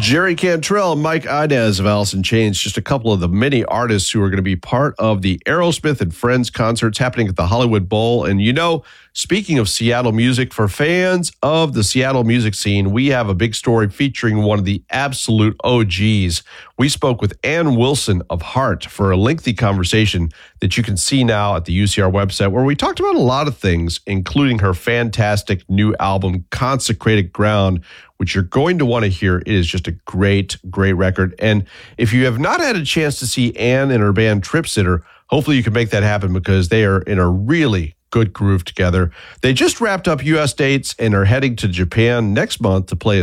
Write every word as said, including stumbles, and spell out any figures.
Jerry Cantrell, Mike Inez of Alice in Chains, just a couple of the many artists who are going to be part of the Aerosmith and Friends concerts happening at the Hollywood Bowl. And you know, speaking of Seattle music, for fans of the Seattle music scene, we have a big story featuring one of the absolute O Gs. We spoke with Ann Wilson of Heart for a lengthy conversation that you can see now at the U C R website, where we talked about a lot of things, including her fantastic new album, Consecrated Ground, which you're going to want to hear. It is just a great, great record. And if you have not had a chance to see Ann and her band Trip Sitter, hopefully you can make that happen, because they are in a really good groove together. They just wrapped up U S dates and are heading to Japan next month to play a